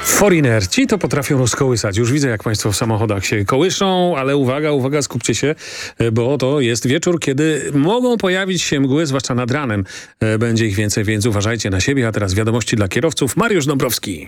Foreigner, ci to potrafią rozkołysać. Już widzę, jak państwo w samochodach się kołyszą, ale uwaga, skupcie się, bo to jest wieczór, kiedy mogą pojawić się mgły, zwłaszcza nad ranem. Będzie ich więcej, więc uważajcie na siebie. A teraz wiadomości dla kierowców. Mariusz Dąbrowski.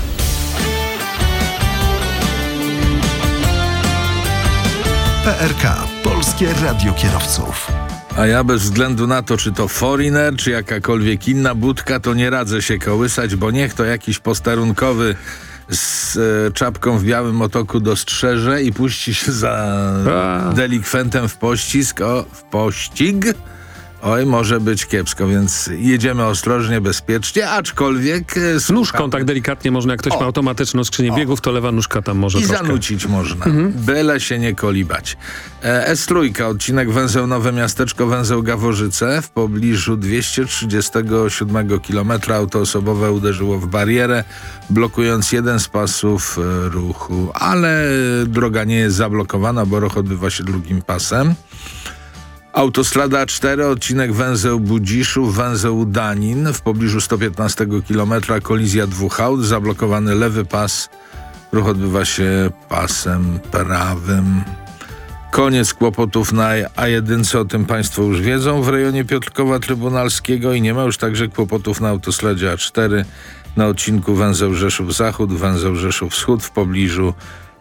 PRK, Polskie Radio Kierowców. A ja bez względu na to, czy to Foreigner, czy jakakolwiek inna budka, to nie radzę się kołysać, bo niech to jakiś posterunkowy z czapką w białym otoku dostrzeże i puści się za delikwentem w pościg. Oj, może być kiepsko, więc jedziemy ostrożnie, bezpiecznie, aczkolwiek... Nóżką tak delikatnie można, jak ktoś ma automatyczną skrzynię biegów, to lewa nóżka tam może I troszkę. zanucić można. Byle się nie kolibać. S3, odcinek węzeł Nowe Miasteczko, węzeł Gaworzyce. W pobliżu 237 km auto osobowe uderzyło w barierę, blokując jeden z pasów ruchu. Ale droga nie jest zablokowana, bo ruch odbywa się drugim pasem. Autostrada A4, odcinek węzeł Budziszów, węzeł Danin. W pobliżu 115 km kolizja dwóch aut, zablokowany lewy pas. Ruch odbywa się pasem prawym. Koniec kłopotów na A1, o tym państwo już wiedzą, w rejonie Piotrkowa Trybunalskiego i nie ma już także kłopotów na autostradzie A4 na odcinku węzeł Rzeszów Zachód, węzeł Rzeszów Wschód w pobliżu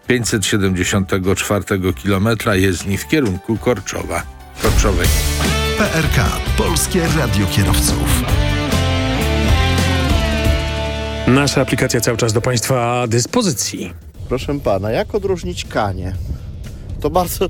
574 km jezdni w kierunku Korczowej. PRK, Polskie Radio Kierowców. Nasza aplikacja cały czas do państwa dyspozycji. Proszę pana, jak odróżnić kanie? To bardzo